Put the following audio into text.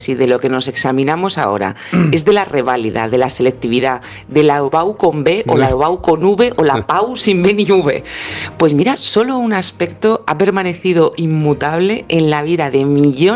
si de lo que nos examinamos ahora es de la reválida, de la selectividad, de la EBAU con B o la EBAU con V o la PAU sin B ni V, pues mira, solo un aspecto ha permanecido inmutable en la vida de millones